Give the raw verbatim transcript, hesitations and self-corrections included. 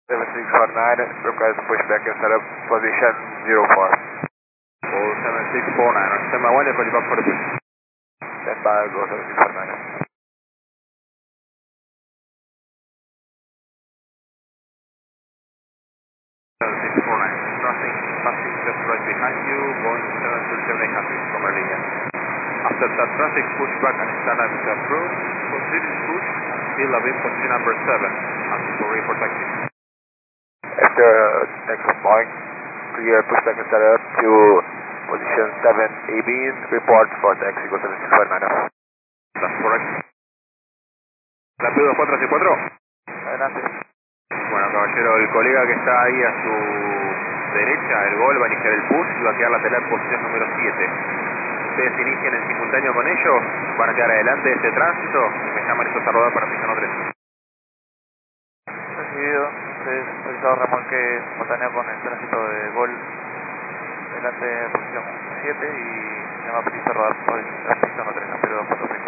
seven six four nine, request pushback and set up position zero four. Go seven six four nine, stand by one, and back for the push. Stand by, go seven six four nine. seven six four nine, traffic passing just right behind you, going seven two seven eight hundred from Erlinga. After that traffic, push back and stand up to approach, complete this push, still above position number seven, and for report taxi. After uh, next point, clear pushback and set up to position seven A B, report for taxi, go seven six four nine. That's correct. Rápido cuatro seis cuatro. Adelante. Bueno, caballero, el colega que está ahí a su derecha, el gol, va a iniciar el push y va a quedar lateral posición número siete. Ustedes inician en simultáneo con ellos, van a quedar adelante de este tránsito y me llaman estos a rodar para pisano tres. Recibido, ustedes realizado remolque simultáneo con el tránsito de gol delante de posición siete y me llama pista rodar por el pisano tres, pero dos cuatro.